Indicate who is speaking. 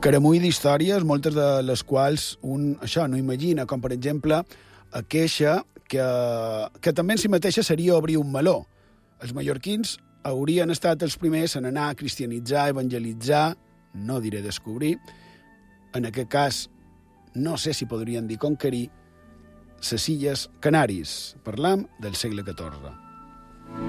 Speaker 1: caramull d'històries, moltes de les quals un no imagina, com per exemple a queixa que també en si mateixa seria obrir un meló. Els mallorquins haurien estat els primers en anar a cristianitzar, evangelitzar, no diré descobrir, en aquest cas no sé si podrien dir conquerir, les Illes Canàries. Parlam del segle XIV.